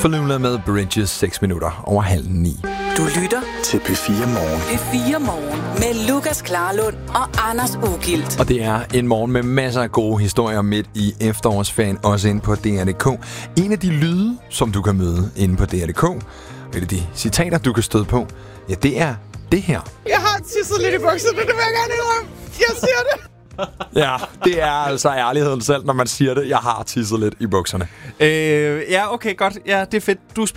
Falula med Bridges 6 minutter over 8:30. Du lytter til P4 Morgen. P4 Morgen med Lukas Klarlund og Anders Ugilt. Og det er en morgen med masser af gode historier midt i efterårsferien, også inde på DR.dk. En af de lyde, som du kan møde inde på DR.dk, et af de citater, du kan støde på, ja, det er det her. Jeg har tisset lidt i bukserne, det vil jeg gerne indrømme. Jeg siger det. Ja, det er altså ærligheden selv, når man siger det. Jeg har tisset lidt i bukserne. Ja, okay, godt. Ja, det er fedt. Du